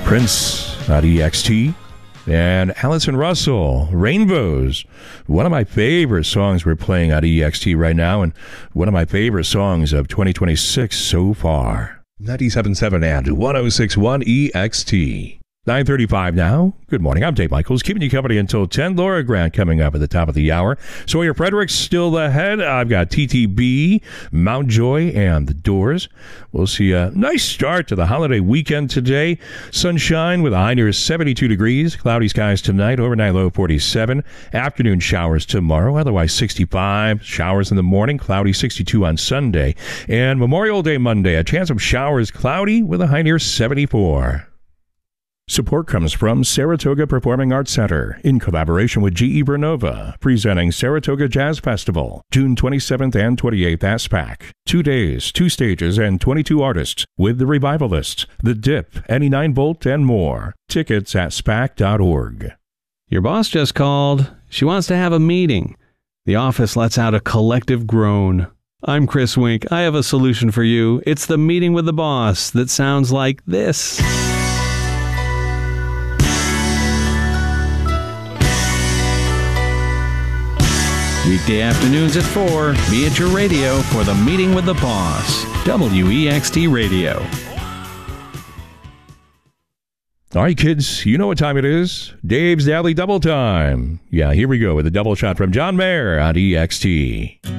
Prince at EXT, and Allison Russell, Rainbows. One of my favorite songs we're playing at EXT right now, and one of my favorite songs of 2026 so far. 97.7 and 106.1 EXT. 9:35 now. Good morning. I'm Dave Michaels, keeping you company until 10. Laura Grant coming up at the top of the hour. Sawyer Frederick's still ahead. I've got TTB, Mountjoy, and The Doors. We'll see a nice start to the holiday weekend today. Sunshine with a high near 72 degrees. Cloudy skies tonight. Overnight low 47. Afternoon showers tomorrow. Otherwise 65. Showers in the morning. Cloudy 62 on Sunday. And Memorial Day Monday. A chance of showers, cloudy with a high near 74. Support comes from Saratoga Performing Arts Center in collaboration with GE Vernova, presenting Saratoga Jazz Festival, June 27th and 28th at SPAC. 2 days, 2 stages, and 22 artists with the Revivalists, The Dip, Any 9 Volt, and more. Tickets at SPAC.org. Your boss just called. She wants to have a meeting. The office lets out a collective groan. I'm Chris Wink. I have a solution for you. It's the meeting with the boss that sounds like this. Weekday afternoons at 4, be at your radio for the Meeting with the Boss. WEXT Radio. All right, kids, you know what time it is. Dave's Daily Double Time. Yeah, here we go with a double shot from John Mayer on EXT.